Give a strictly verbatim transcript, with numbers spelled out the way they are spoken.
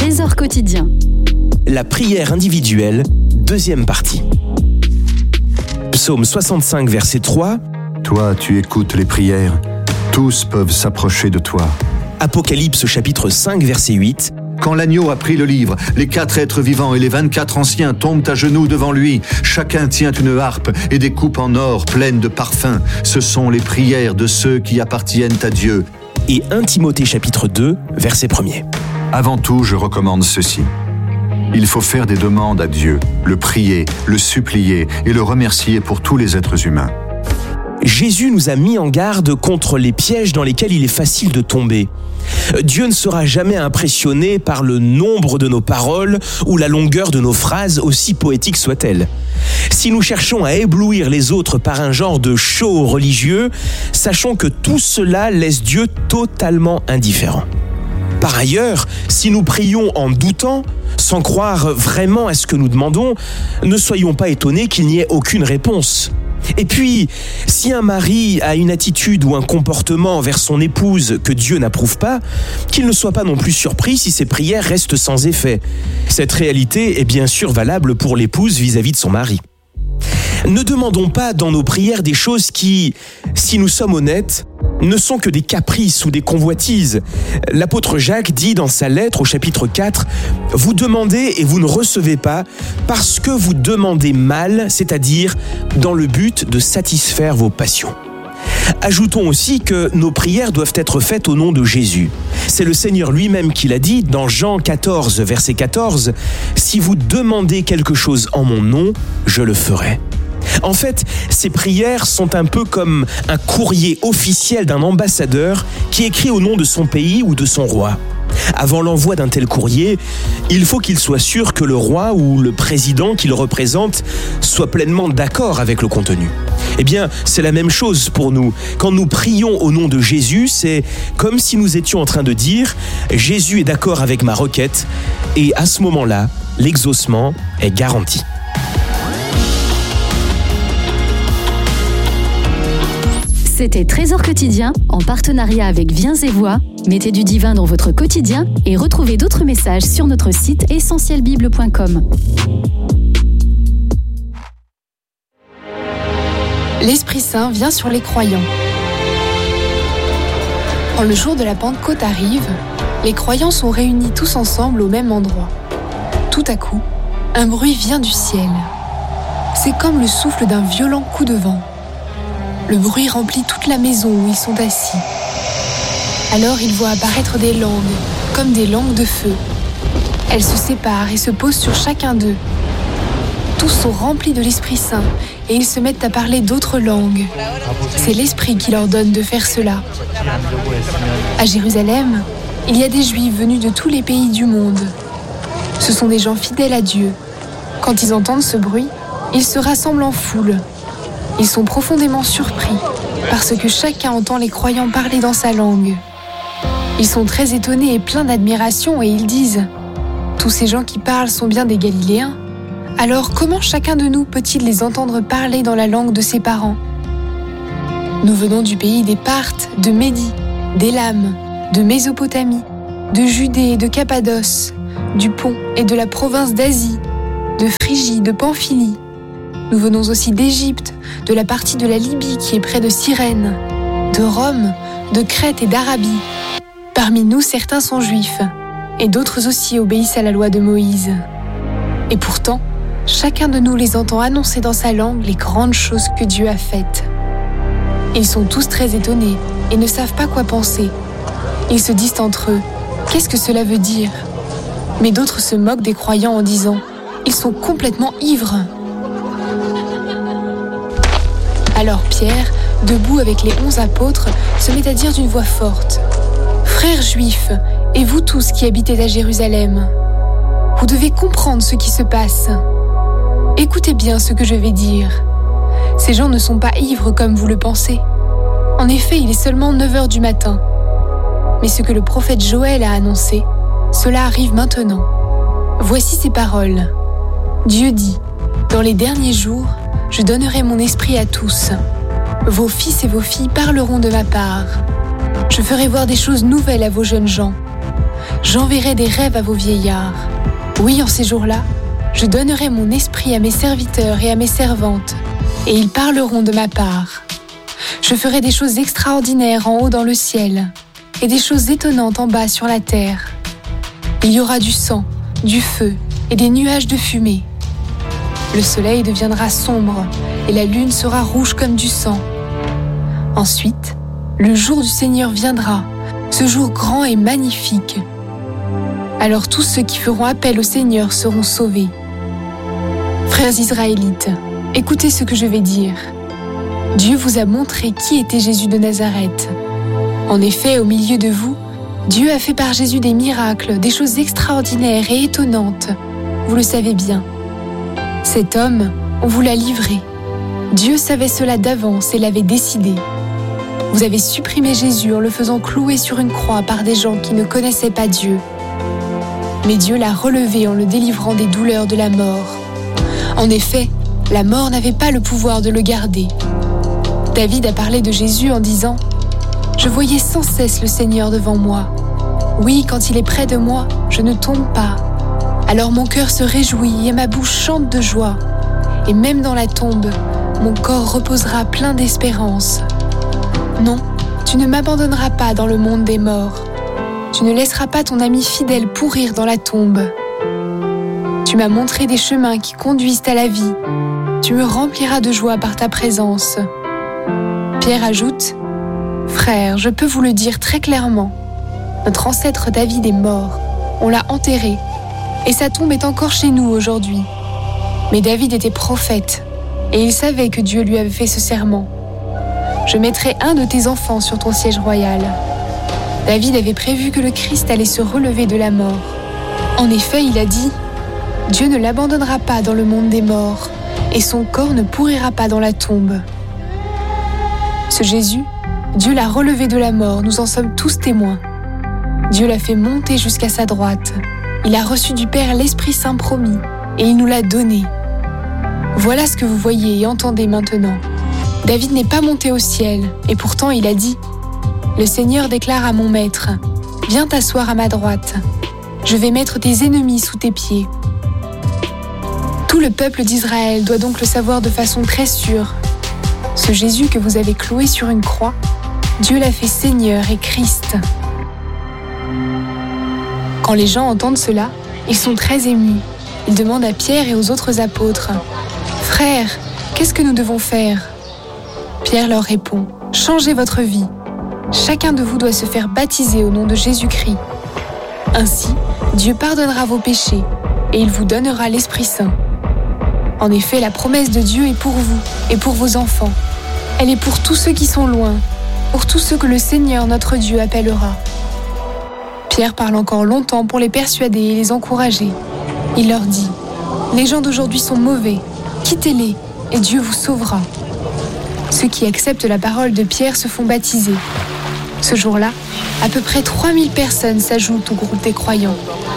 Trésor quotidien. La prière individuelle, deuxième partie. Psaume soixante-cinq, verset trois. Toi, tu écoutes les prières. Tous peuvent s'approcher de toi. Apocalypse chapitre cinq, verset huit. Quand l'agneau a pris le livre, les quatre êtres vivants et les vingt-quatre anciens tombent à genoux devant lui. Chacun tient une harpe et des coupes en or pleines de parfums. Ce sont les prières de ceux qui appartiennent à Dieu. Et un Timothée chapitre deux, verset premier. Avant tout, je recommande ceci. Il faut faire des demandes à Dieu, le prier, le supplier et le remercier pour tous les êtres humains. Jésus nous a mis en garde contre les pièges dans lesquels il est facile de tomber. Dieu ne sera jamais impressionné par le nombre de nos paroles ou la longueur de nos phrases, aussi poétiques soient-elles. Si nous cherchons à éblouir les autres par un genre de show religieux, sachons que tout cela laisse Dieu totalement indifférent. Par ailleurs, si nous prions en doutant, sans croire vraiment à ce que nous demandons, ne soyons pas étonnés qu'il n'y ait aucune réponse. Et puis, si un mari a une attitude ou un comportement envers son épouse que Dieu n'approuve pas, qu'il ne soit pas non plus surpris si ses prières restent sans effet. Cette réalité est bien sûr valable pour l'épouse vis-à-vis de son mari. Ne demandons pas dans nos prières des choses qui, si nous sommes honnêtes, ne sont que des caprices ou des convoitises. L'apôtre Jacques dit dans sa lettre au chapitre quatre, « Vous demandez et vous ne recevez pas parce que vous demandez mal, c'est-à-dire dans le but de satisfaire vos passions. » Ajoutons aussi que nos prières doivent être faites au nom de Jésus. C'est le Seigneur lui-même qui l'a dit dans Jean quatorze, verset quatorze, « Si vous demandez quelque chose en mon nom, je le ferai. » En fait, ces prières sont un peu comme un courrier officiel d'un ambassadeur qui écrit au nom de son pays ou de son roi. Avant l'envoi d'un tel courrier, il faut qu'il soit sûr que le roi ou le président qu'il représente soit pleinement d'accord avec le contenu. Eh bien, c'est la même chose pour nous. Quand nous prions au nom de Jésus, c'est comme si nous étions en train de dire « Jésus est d'accord avec ma requête » et à ce moment-là, l'exaucement est garanti. C'était Trésor quotidien en partenariat avec Viens et Voix. Mettez du divin dans votre quotidien et retrouvez d'autres messages sur notre site essentiel bible point com. L'Esprit Saint vient sur les croyants. Quand le jour de la Pentecôte arrive, les croyants sont réunis tous ensemble au même endroit. Tout à coup, un bruit vient du ciel. C'est comme le souffle d'un violent coup de vent. Le bruit remplit toute la maison où ils sont assis. Alors ils voient apparaître des langues, comme des langues de feu. Elles se séparent et se posent sur chacun d'eux. Tous sont remplis de l'Esprit Saint et ils se mettent à parler d'autres langues. C'est l'Esprit qui leur donne de faire cela. À Jérusalem, il y a des Juifs venus de tous les pays du monde. Ce sont des gens fidèles à Dieu. Quand ils entendent ce bruit, ils se rassemblent en foule. Ils sont profondément surpris parce que chacun entend les croyants parler dans sa langue. Ils sont très étonnés et pleins d'admiration et ils disent « Tous ces gens qui parlent sont bien des Galiléens. Alors comment chacun de nous peut-il les entendre parler dans la langue de ses parents ? Nous venons du pays des Parthes, de Médie, d'Élam, de Mésopotamie, de Judée et de Cappadoce, du Pont et de la province d'Asie, de Phrygie, de Pamphylie. Nous venons aussi d'Égypte, de la partie de la Libye qui est près de Cyrène, de Rome, de Crète et d'Arabie. Parmi nous, certains sont juifs, et d'autres aussi obéissent à la loi de Moïse. Et pourtant, chacun de nous les entend annoncer dans sa langue les grandes choses que Dieu a faites. Ils sont tous très étonnés et ne savent pas quoi penser. Ils se disent entre eux, qu'est-ce que cela veut dire ? Mais d'autres se moquent des croyants en disant, ils sont complètement ivres. Alors Pierre, debout avec les onze apôtres, se met à dire d'une voix forte « Frères juifs, et vous tous qui habitez à Jérusalem, vous devez comprendre ce qui se passe. Écoutez bien ce que je vais dire. Ces gens ne sont pas ivres comme vous le pensez. En effet, il est seulement neuf heures du matin. Mais ce que le prophète Joël a annoncé, cela arrive maintenant. Voici ces paroles. Dieu dit, dans les derniers jours, je donnerai mon esprit à tous. Vos fils et vos filles parleront de ma part. Je ferai voir des choses nouvelles à vos jeunes gens. j'enverrai des rêves à vos vieillards. Oui, en ces jours-là, je donnerai mon esprit à mes serviteurs et à mes servantes, et ils parleront de ma part. Je ferai des choses extraordinaires en haut dans le ciel, et des choses étonnantes en bas sur la terre. Il y aura du sang, du feu et des nuages de fumée. Le soleil deviendra sombre, et la lune sera rouge comme du sang. Ensuite, le jour du Seigneur viendra, ce jour grand et magnifique. Alors tous ceux qui feront appel au Seigneur seront sauvés. Frères israélites, écoutez ce que je vais dire. Dieu vous a montré qui était Jésus de Nazareth. En effet, au milieu de vous, Dieu a fait par Jésus des miracles, des choses extraordinaires et étonnantes. Vous le savez bien. Cet homme, on vous l'a livré. Dieu savait cela d'avance et l'avait décidé. Vous avez supprimé Jésus en le faisant clouer sur une croix par des gens qui ne connaissaient pas Dieu. Mais Dieu l'a relevé en le délivrant des douleurs de la mort. En effet, la mort n'avait pas le pouvoir de le garder. David a parlé de Jésus en disant « Je voyais sans cesse le Seigneur devant moi. Oui, quand il est près de moi, je ne tombe pas. Alors mon cœur se réjouit et ma bouche chante de joie. Et même dans la tombe, mon corps reposera plein d'espérance. Non, tu ne m'abandonneras pas dans le monde des morts. Tu ne laisseras pas ton ami fidèle pourrir dans la tombe. Tu m'as montré des chemins qui conduisent à la vie. Tu me rempliras de joie par ta présence. » Pierre ajoute « Frères, je peux vous le dire très clairement. Notre ancêtre David est mort. On l'a enterré. Et sa tombe est encore chez nous aujourd'hui. Mais David était prophète. Et il savait que Dieu lui avait fait ce serment. Je mettrai un de tes enfants sur ton siège royal. » David avait prévu que le Christ allait se relever de la mort. En effet, il a dit « Dieu ne l'abandonnera pas dans le monde des morts, et son corps ne pourrira pas dans la tombe. » Ce Jésus, Dieu l'a relevé de la mort, nous en sommes tous témoins. Dieu l'a fait monter jusqu'à sa droite. Il a reçu du Père l'Esprit Saint promis, et il nous l'a donné. Voilà ce que vous voyez et entendez maintenant. David n'est pas monté au ciel, et pourtant il a dit « Le Seigneur déclare à mon maître, viens t'asseoir à ma droite. Je vais mettre tes ennemis sous tes pieds. » Tout le peuple d'Israël doit donc le savoir de façon très sûre. Ce Jésus que vous avez cloué sur une croix, Dieu l'a fait Seigneur et Christ. Quand les gens entendent cela, ils sont très émus. Ils demandent à Pierre et aux autres apôtres « Frères, qu'est-ce que nous devons faire ?» Pierre leur répond « Changez votre vie. Chacun de vous doit se faire baptiser au nom de Jésus-Christ. Ainsi, Dieu pardonnera vos péchés et il vous donnera l'Esprit Saint. En effet, la promesse de Dieu est pour vous et pour vos enfants. Elle est pour tous ceux qui sont loin, pour tous ceux que le Seigneur notre Dieu appellera. » Pierre parle encore longtemps pour les persuader et les encourager. Il leur dit « Les gens d'aujourd'hui sont mauvais, quittez-les et Dieu vous sauvera. » Ceux qui acceptent la parole de Pierre se font baptiser. Ce jour-là, à peu près trois mille personnes s'ajoutent au groupe des croyants.